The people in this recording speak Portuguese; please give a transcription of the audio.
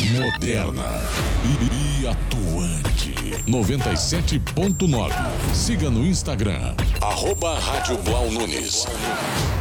Moderna e atuante. 97.9. Siga no Instagram, @Rádio Blau Nunes.